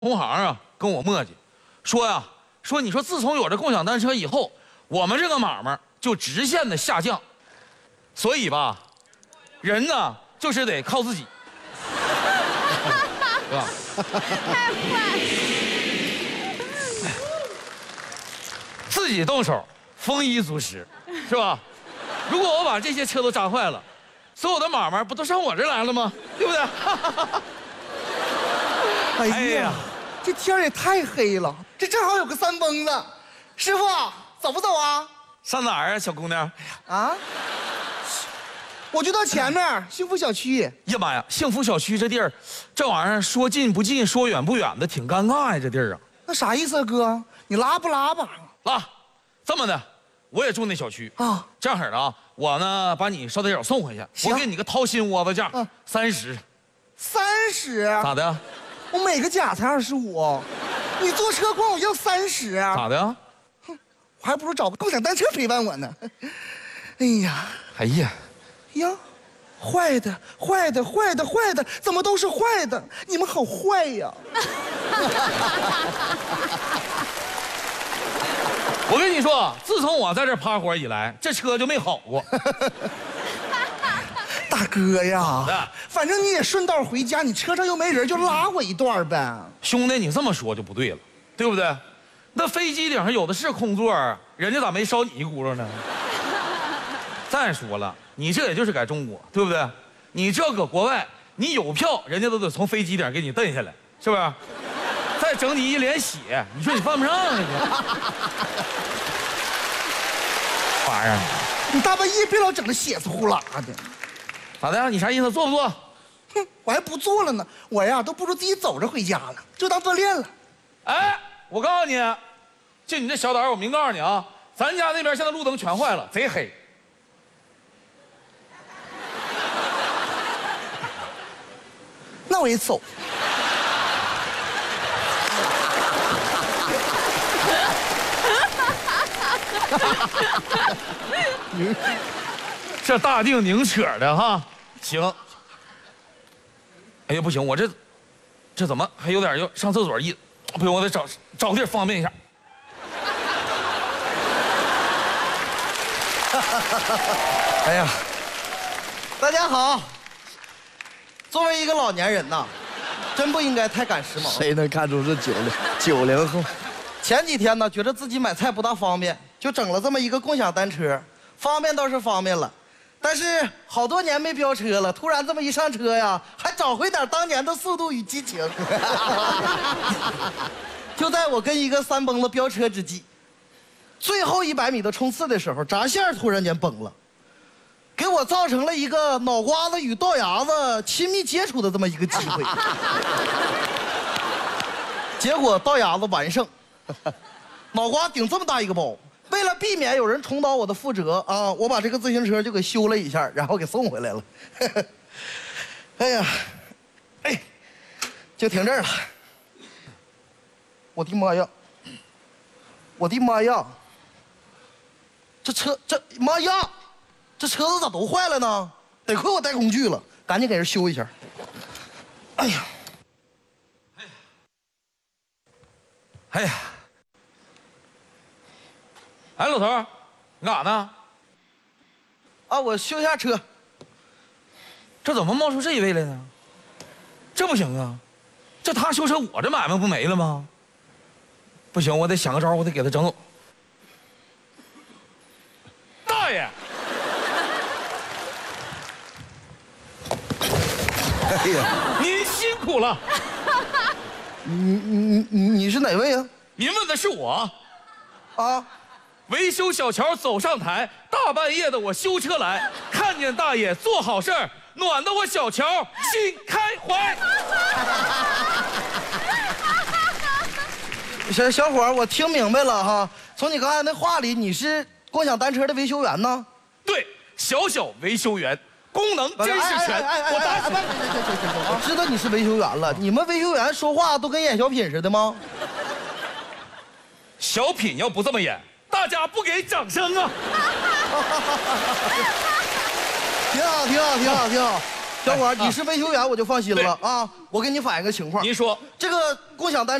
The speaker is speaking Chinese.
同行啊跟我磨叽，说呀，说你说自从有这共享单车以后，我们这个买卖就直线的下降，所以吧，人呢就是得靠自己，对吧？ 太坏！ 自己动手，丰衣足食，是吧？如果我把这些车都扎坏了，所有的买卖不都上我这来了吗？对不对？ 哎呀，这天也太黑了，这正好有个山崩子。师傅，走不走啊？ 上哪儿啊，小姑娘？ 啊？我就到前面幸福小区。 呀妈呀，幸福小区这地儿，这玩意儿说近不近，说远不远的，挺尴尬呀，这地儿啊。 那啥意思啊，哥？你拉不拉吧？ 拉，这么的，我也住那小区啊。 这样式的啊，我呢把你捎带脚送回去，我给你个掏心窝子价，30。 30？ 咋的？ 我每个甲才25，你坐车管我要30啊？ 咋的？ 哼，我还不如找个共享单车陪伴我呢。哎呀， 哎呀， 呀，坏的，坏的，坏的，坏的，怎么都是坏的？你们好坏呀！ 我跟你说，自从我在这趴活以来，这车就没好过。 大哥呀，反正你也顺道回家，你车上又没人，就拉我一段呗。 兄弟，你这么说就不对了，对不对？那飞机顶上有的是空座，人家咋没烧你一轱辘呢？再说了，你这也就是在中国，对不对？你这搁国外，你有票，人家都得从飞机顶给你蹬下来，是不是？再整你一脸血，你说你犯不上啊你？玩意儿， 你大半夜别老整这血丝呼啦的。 咋的？你啥意思？坐不坐？ 哼，我还不做了呢。我呀，都不如自己走着回家了，就当锻炼了。 哎，我告诉你，就你这小胆儿，我明告诉你啊，咱家那边现在路灯全坏了，贼黑。 那我也走。 这大腚拧扯的哈，行。哎呀，不行，我这怎么还有点要上厕所意思？不行，我得找地儿方便一下。 哎呀，大家好。作为一个老年人呐，真不应该太赶时髦。 谁能看出是90后？ 前几天呢，觉得自己买菜不大方便，就整了这么一个共享单车。方便倒是方便了，但是好多年没飙车了，突然这么一上车呀，还找回点当年的速度与激情。就在我跟一个山崩子飙车之际，最后100米的冲刺的时候，闸线突然间崩了，给我造成了一个脑瓜子与道牙子亲密接触的这么一个机会。结果道牙子完胜，脑瓜顶这么大一个包。为了避免有人重蹈我的覆辙啊，我把这个自行车就给修了一下，然后给送回来了。哎呀，哎，就停这儿了。我的妈呀！我的妈呀！妈呀！这车子咋都坏了呢？得亏我带工具了，赶紧给人修一下。哎呀！ 哎呀！哎，老头儿，你干啥呢？ 啊，我修一下车。 这怎么冒出这一位来呢？这不行啊！这他修车，我这买卖不没了吗？不行，我得想个招，我得给他整走。大爷！ 哎呀， 您辛苦了。 你是哪位啊？ 您问的是我。 啊。 维修小桥走上台，大半夜的我修车来，看见大爷做好事儿，暖得我小乔心开怀。 小伙儿，我听明白了哈，从你刚才那话里，你是共享单车的维修员呢？ 对，小维修员，功能真是全。我打死我知道你是维修员了，你们维修员说话都跟演小品似的吗？ 小品要不这么演，大家不给掌声啊！ 挺好，挺好，挺好，挺好。 小伙儿，你是维修员，我就放心了啊。我给你反映个情况， 您说， 这个共享单